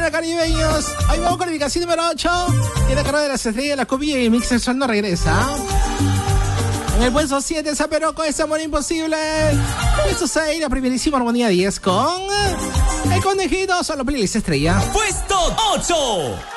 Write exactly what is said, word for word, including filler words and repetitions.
para caribeños. Ahí vamos con la ubicación número ocho. Y la carrera de las estrellas de la cubilla y el mix sensual no regresa. En el puesto siete, Zaperoco, ese amor imposible. Puesto seis, la primerísima armonía diez con El Conejito, solo playlist estrella. Puesto ocho.